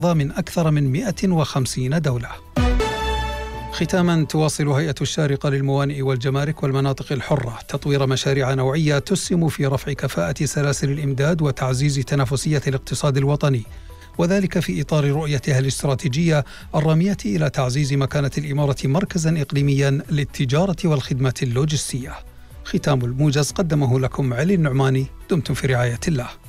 من أكثر من 150 دولة. ختاما، تواصل هيئة الشارقة للموانئ والجمارك والمناطق الحرة تطوير مشاريع نوعية تسهم في رفع كفاءة سلاسل الإمداد وتعزيز تنافسية الاقتصاد الوطني، وذلك في إطار رؤيتها الاستراتيجية الرامية إلى تعزيز مكانة الإمارة مركزا إقليميا للتجارة والخدمات اللوجستية. ختام الموجز قدمه لكم علي النعماني. دمتم في رعاية الله.